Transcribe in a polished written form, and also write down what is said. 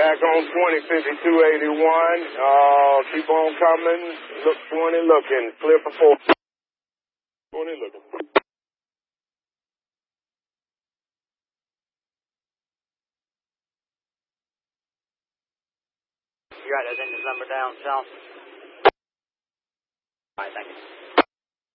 Back on 205281. Keep on coming. Look 20 looking. Clear for 4. 20 looking. You got those engines number down, Sean? All right, thank you.